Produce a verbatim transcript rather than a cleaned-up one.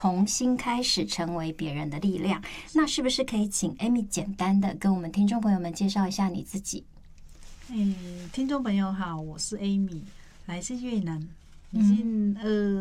从新开始成为别人的力量。那是不是可以请 Amy 简单的跟我们听众朋友们介绍一下你自己？ 哎，听众朋友好，我是 Amy，来自越南，已经呃